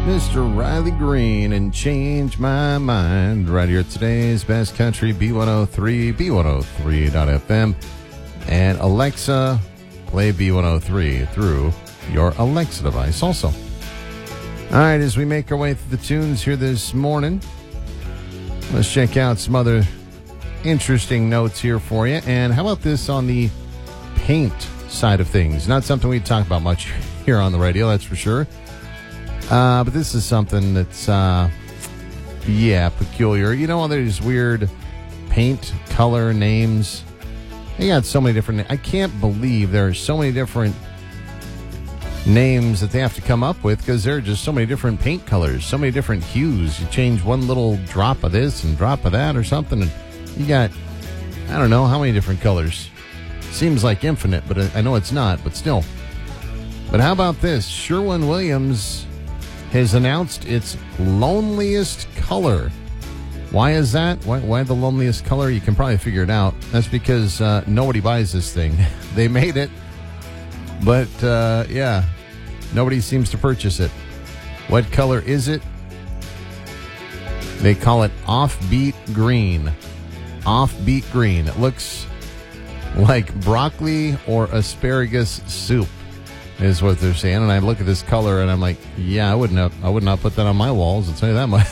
Mr. Riley Green and Change My Mind right here at today's Best Country B103, B103.fm. And Alexa, play B103 through your Alexa device also. All right, as we make our way through the tunes here this morning, let's check out some other interesting notes here for you. And how about this on the paint side of things? Not something we talk about much here on the radio, that's for sure. But this is something that's, peculiar. You know, there's weird paint color names. They got so many different. I can't believe there are so many different names that they have to come up with because there are just so many different paint colors, so many different hues. You change one little drop of this and drop of that or something, and you got, I don't know how many different colors. Seems like infinite, but I know it's not, but still. But how about this? Sherwin-Williams has announced its loneliest color. Why is that? Why the loneliest color? You can probably figure it out. That's because nobody buys this thing. They made it, but nobody seems to purchase it. What color is it? They call it Offbeat Green. Offbeat Green. It looks like broccoli or asparagus soup is what they're saying. And I look at this color and I'm like, yeah, I would not put that on my walls, I'll tell you that much.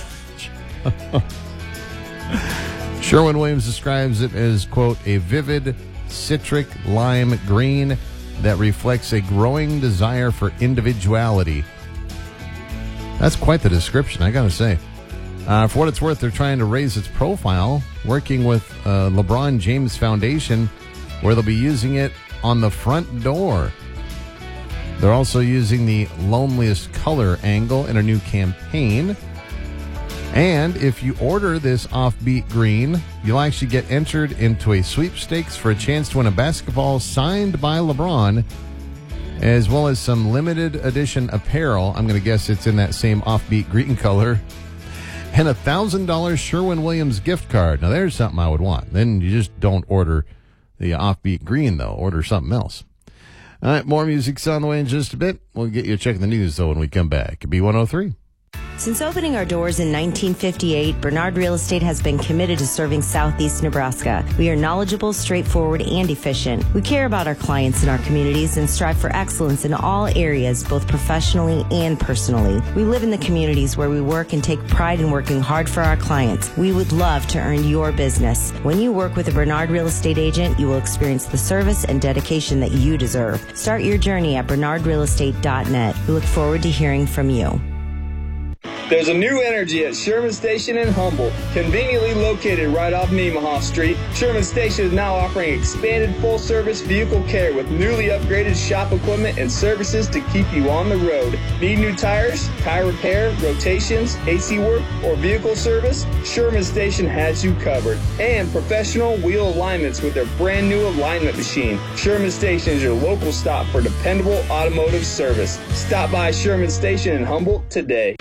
Sherwin-Williams describes it as, quote, a vivid citric lime green that reflects a growing desire for individuality. That's quite the description, I gotta say. For what it's worth, they're trying to raise its profile, working with LeBron James Foundation, where they'll be using it on the front door. They're also using the loneliest color angle in a new campaign. And if you order this Offbeat Green, you'll actually get entered into a sweepstakes for a chance to win a basketball signed by LeBron, as well as some limited edition apparel. I'm going to guess it's in that same Offbeat Green color. And a $1,000 Sherwin-Williams gift card. Now, there's something I would want. Then you just don't order the Offbeat Green, though. Order something else. All right, more music's on the way in just a bit. We'll get you a check of the news, though, when we come back. B103. Since opening our doors in 1958, Bernard Real Estate has been committed to serving Southeast Nebraska. We are knowledgeable, straightforward, and efficient. We care about our clients and our communities and strive for excellence in all areas, both professionally and personally. We live in the communities where we work and take pride in working hard for our clients. We would love to earn your business. When you work with a Bernard Real Estate agent, you will experience the service and dedication that you deserve. Start your journey at bernardrealestate.net. We look forward to hearing from you. There's a new energy at Sherman Station in Humboldt, conveniently located right off Nemaha Street. Sherman Station is now offering expanded full-service vehicle care with newly upgraded shop equipment and services to keep you on the road. Need new tires, tire repair, rotations, AC work, or vehicle service? Sherman Station has you covered. And professional wheel alignments with their brand new alignment machine. Sherman Station is your local stop for dependable automotive service. Stop by Sherman Station in Humboldt today.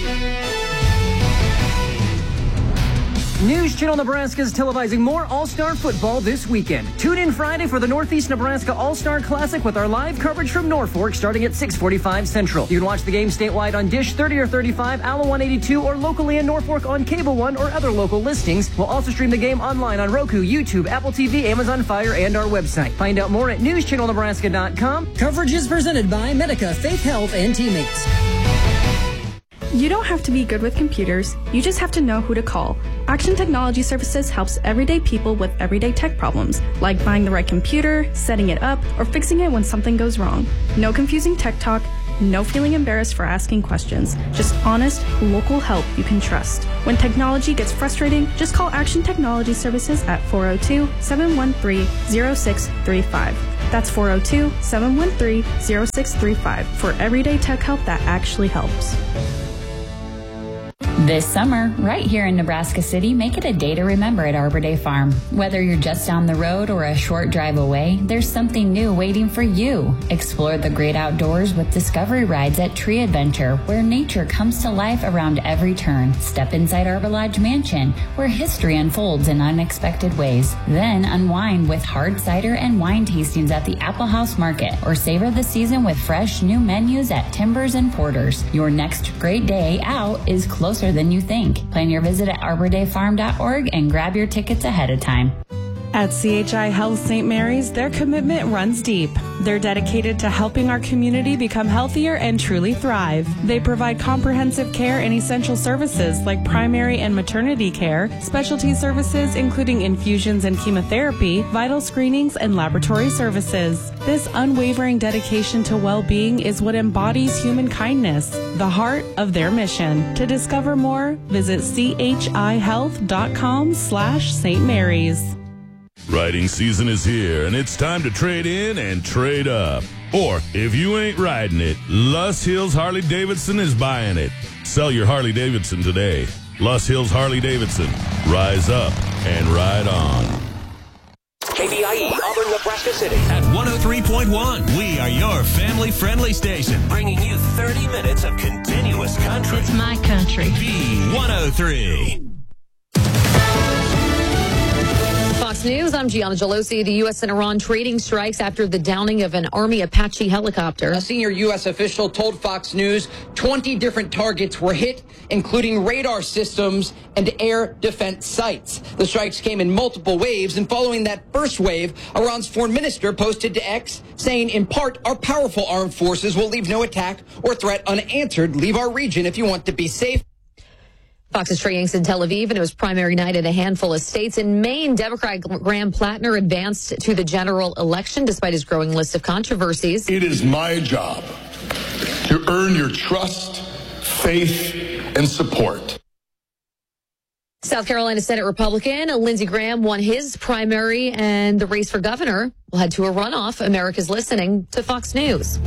News Channel Nebraska is televising more All-Star football this weekend. Tune in Friday for the Northeast Nebraska All-Star Classic with our live coverage from Norfolk starting at 6:45 Central. You can watch the game statewide on Dish 30 or 35, Allo 182, or locally in Norfolk on Cable One or other local listings. We'll also stream the game online on Roku, YouTube, Apple TV, Amazon Fire, and our website. Find out more at newschannelnebraska.com. Coverage is presented by Medica, Faith Health, and Teammates. You don't have to be good with computers, you just have to know who to call. Action Technology Services helps everyday people with everyday tech problems, like buying the right computer, setting it up, or fixing it when something goes wrong. No confusing tech talk, no feeling embarrassed for asking questions, just honest, local help you can trust. When technology gets frustrating, just call Action Technology Services at 402-713-0635. That's 402-713-0635 for everyday tech help that actually helps. This summer, right here in Nebraska City, make it a day to remember at Arbor Day Farm. Whether you're just down the road or a short drive away, there's something new waiting for you. Explore the great outdoors with discovery rides at Tree Adventure, where nature comes to life around every turn. Step inside Arbor Lodge Mansion, where history unfolds in unexpected ways. Then unwind with hard cider and wine tastings at the Apple House Market, or savor the season with fresh new menus at Timbers and Porter's. Your next great day out is closer than you think. Plan your visit at arbordayfarm.org and grab your tickets ahead of time. At CHI Health St. Mary's, their commitment runs deep. They're dedicated to helping our community become healthier and truly thrive. They provide comprehensive care and essential services like primary and maternity care, specialty services including infusions and chemotherapy, vital screenings, and laboratory services. This unwavering dedication to well-being is what embodies human kindness, the heart of their mission. To discover more, visit chihealth.com/St. Mary's. Riding season is here, and it's time to trade in and trade up. Or, if you ain't riding it, Luss Hills Harley-Davidson is buying it. Sell your Harley-Davidson today. Luss Hills Harley-Davidson. Rise up and ride on. KVIE, Auburn, Nebraska City. At 103.1, we are your family-friendly station, bringing you 30 minutes of continuous country. It's my country. B103. Fox News, I'm Gianna Gelosi. The U.S. and Iran trading strikes after the downing of an Army Apache helicopter. A senior U.S. official told Fox News 20 different targets were hit, including radar systems and air defense sites. The strikes came in multiple waves, and following that first wave, Iran's foreign minister posted to X, saying, in part, our powerful armed forces will leave no attack or threat unanswered. Leave our region if you want to be safe. Fox's Trey Yanks in Tel Aviv, and it was primary night in a handful of states. In Maine, Democrat Graham Plattner advanced to the general election despite his growing list of controversies. It is my job to earn your trust, faith, and support. South Carolina Senate Republican Lindsey Graham won his primary, and the race for governor will head to a runoff. America's listening to Fox News.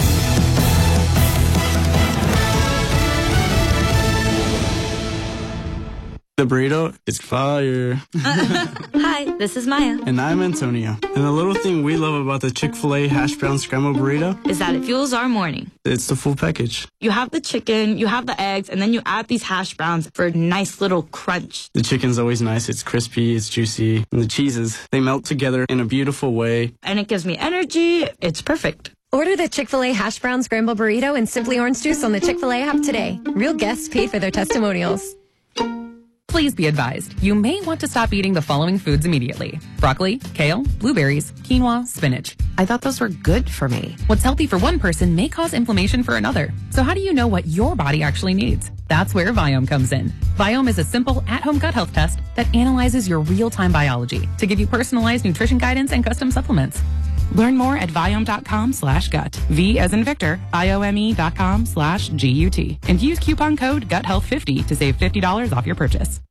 The burrito is fire. Hi, this is Maya. And I'm Antonio. And the little thing we love about the Chick-fil-A hash brown scrambled burrito is that it fuels our morning. It's the full package. You have the chicken, you have the eggs, and then you add these hash browns for a nice little crunch. The chicken's always nice. It's crispy, it's juicy. And the cheeses, they melt together in a beautiful way. And it gives me energy. It's perfect. Order the Chick-fil-A hash brown scrambled burrito and Simply Orange Juice on the Chick-fil-A app today. Real guests paid for their testimonials. Please be advised, you may want to stop eating the following foods immediately. Broccoli, kale, blueberries, quinoa, spinach. I thought those were good for me. What's healthy for one person may cause inflammation for another. So how do you know what your body actually needs? That's where Viome comes in. Viome is a simple at-home gut health test that analyzes your real-time biology to give you personalized nutrition guidance and custom supplements. Learn more at Viome.com/gut. V as in Victor, IOME.com/GUT. And use coupon code GUTHEALTH50 to save $50 off your purchase.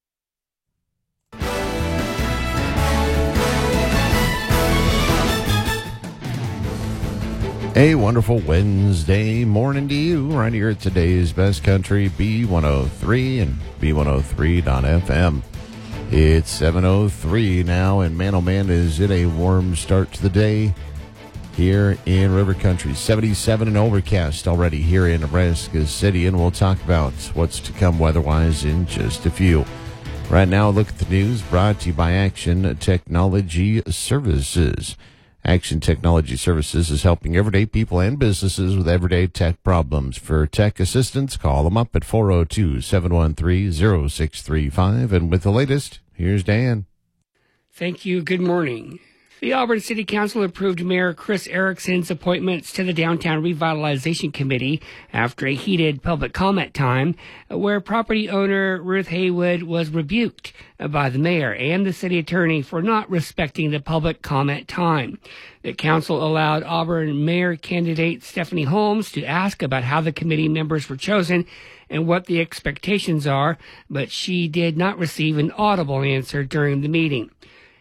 A wonderful Wednesday morning to you right here at today's Best Country B103 and B103.FM. It's 7:03 now, and man, oh man, is it a warm start to the day here in River Country. 77 and overcast already here in Nebraska City, and we'll talk about what's to come weather-wise in just a few. Right now, look at the news brought to you by Action Technology Services. Action Technology Services is helping everyday people and businesses with everyday tech problems. For tech assistance, call them up at 402-713-0635. And with the latest, here's Dan. Thank you. Good morning. The Auburn City Council approved Mayor Chris Erickson's appointments to the Downtown Revitalization Committee after a heated public comment time where property owner Ruth Haywood was rebuked by the mayor and the city attorney for not respecting the public comment time. The council allowed Auburn mayor candidate Stephanie Holmes to ask about how the committee members were chosen and what the expectations are, but she did not receive an audible answer during the meeting.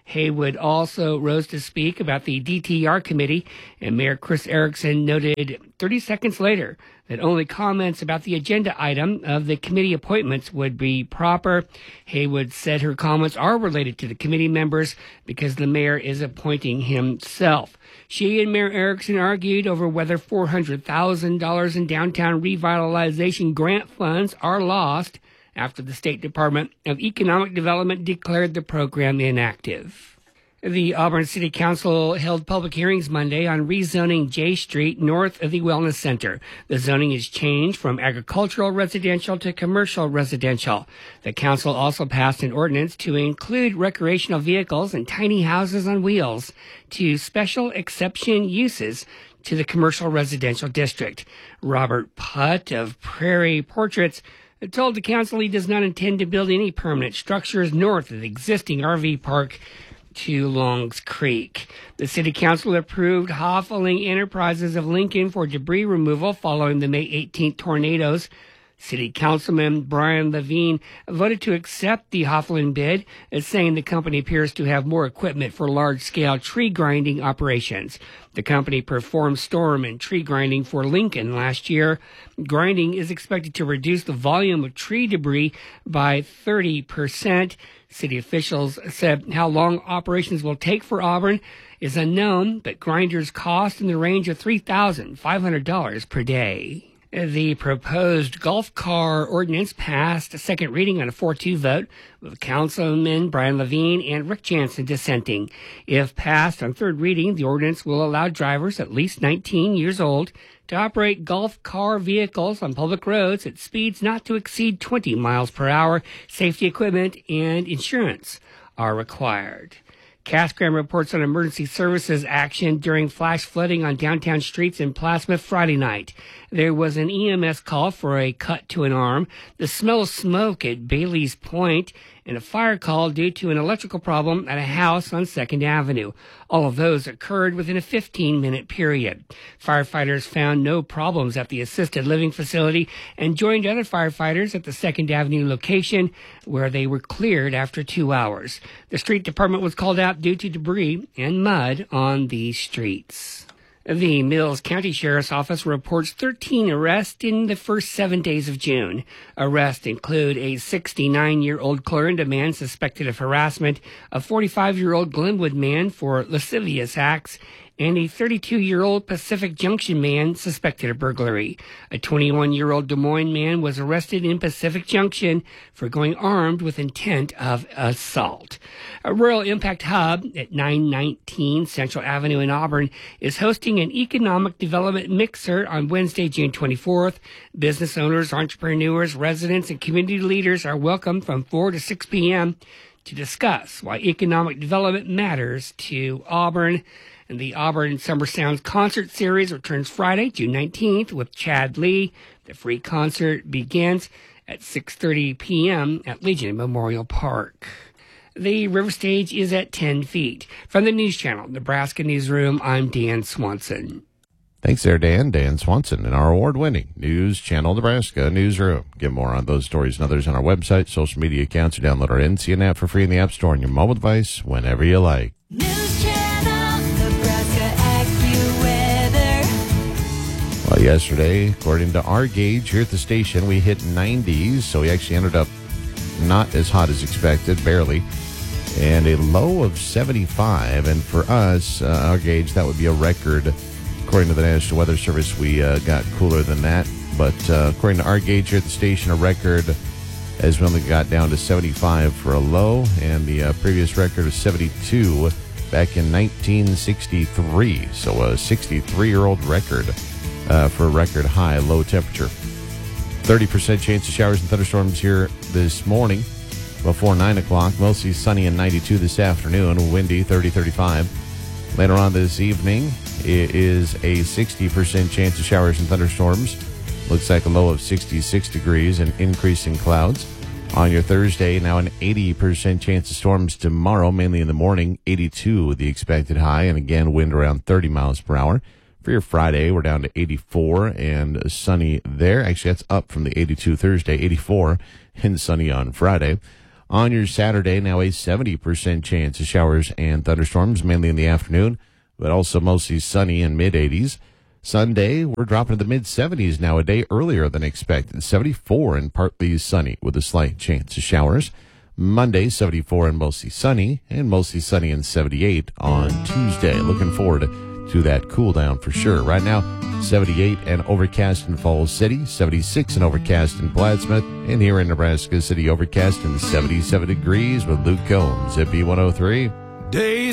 Haywood also rose to speak about the DTR committee, and Mayor Chris Erickson noted 30 seconds later that only comments about the agenda item of the committee appointments would be proper. Haywood said her comments are related to the committee members because the mayor is appointing himself. She and Mayor Erickson argued over whether $400,000 in downtown revitalization grant funds are lost after the State Department of Economic Development declared the program inactive. The Auburn City Council held public hearings Monday on rezoning J Street north of the Wellness Center. The zoning is changed from agricultural residential to commercial residential. The council also passed an ordinance to include recreational vehicles and tiny houses on wheels to special exception uses to the commercial residential district. Robert Putt of Prairie Portraits told the council he does not intend to build any permanent structures north of the existing RV park to Longs Creek. The city council approved Hoffeling Enterprises of Lincoln for debris removal following the May 18th tornadoes. City Councilman Brian Levine voted to accept the Hoffeling bid, saying the company appears to have more equipment for large-scale tree grinding operations. The company performed storm and tree grinding for Lincoln last year. Grinding is expected to reduce the volume of tree debris by 30%. City officials said how long operations will take for Auburn is unknown, but grinders cost in the range of $3,500 per day. The proposed golf car ordinance passed a second reading on a 4-2 vote, with Councilman Brian Levine and Rick Jansen dissenting. If passed on third reading, the ordinance will allow drivers at least 19 years old to operate golf car vehicles on public roads at speeds not to exceed 20 miles per hour. Safety equipment and insurance are required. Casgram reports on emergency services action during flash flooding on downtown streets in Plasma Friday night. There was an EMS call for a cut to an arm, the smell of smoke at Bailey's Point, and a fire call due to an electrical problem at a house on 2nd Avenue. All of those occurred within a 15-minute period. Firefighters found no problems at the assisted living facility and joined other firefighters at the 2nd Avenue location, where they were cleared after 2 hours. The street department was called out due to debris and mud on the streets. The Mills County Sheriff's Office reports 13 arrests in the first 7 days of June. Arrests include a 69-year-old Clarinda man suspected of harassment, a 45-year-old Glenwood man for lascivious acts, and a 32-year-old Pacific Junction man suspected of burglary. A 21-year-old Des Moines man was arrested in Pacific Junction for going armed with intent of assault. A Rural Impact Hub at 919 Central Avenue in Auburn is hosting an economic development mixer on Wednesday, June 24th. Business owners, entrepreneurs, residents, and community leaders are welcome from 4 to 6 p.m. to discuss why economic development matters to Auburn. And the Auburn Summer Sounds Concert Series returns Friday, June 19th with Chad Lee. The free concert begins at 6:30 p.m. at Legion Memorial Park. The river stage is at 10 feet. From the News Channel, Nebraska Newsroom, I'm Dan Swanson. Thanks there, Dan. Dan Swanson in our award-winning News Channel Nebraska Newsroom. Get more on those stories and others on our website, social media accounts, or download our NCN app for free in the App Store on your mobile device whenever you like. News Channel Nebraska AccuWeather. Well, yesterday, according to our gauge here at the station, we hit 90s, so we actually ended up not as hot as expected, barely, and a low of 75. And for us, our gauge, that would be a record. According to the National Weather Service, we got cooler than that. But according to our gauge here at the station, a record, as we only got down to 75 for a low, and the previous record is 72 back in 1963. So a 63-year-old record for a record high low temperature. 30% chance of showers and thunderstorms here this morning before 9 o'clock. Mostly sunny and 92 this afternoon. Windy, 30-35. Later on this evening, it is a 60% chance of showers and thunderstorms. Looks like a low of 66 degrees and increasing clouds. On your Thursday, now an 80% chance of storms tomorrow, mainly in the morning. 82 the expected high, and again, wind around 30 miles per hour. For your Friday, we're down to 84 and sunny there. Actually, that's up from the 82 Thursday, 84 and sunny on Friday. On your Saturday, now a 70% chance of showers and thunderstorms, mainly in the afternoon, but also mostly sunny and mid-80s. Sunday, we're dropping to the mid-70s now, a day earlier than expected. 74 and partly sunny with a slight chance of showers. Monday, 74 and mostly sunny and 78 on Tuesday. Looking forward to that cool down for sure. Right now, 78 and overcast in Falls City, 76 and overcast in Plattsmouth, and here in Nebraska City, overcast and 77 degrees with Luke Combs at B103. Days